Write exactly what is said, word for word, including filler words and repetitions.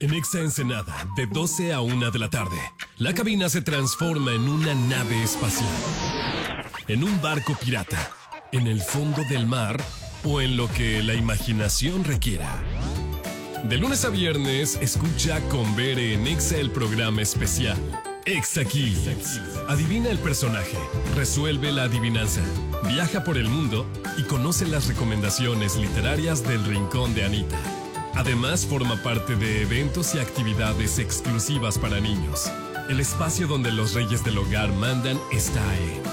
En Exa Ensenada, de doce a una de la tarde, la cabina se transforma en una nave espacial, en un barco pirata, en el fondo del mar o en lo que la imaginación requiera. De lunes a viernes, escucha con Bere en Exa el programa especial Exa Kids. Adivina el personaje, resuelve la adivinanza, viaja por el mundo y conoce las recomendaciones literarias del Rincón de Anita. Además, forma parte de eventos y actividades exclusivas para niños. El espacio donde los reyes del hogar mandan está en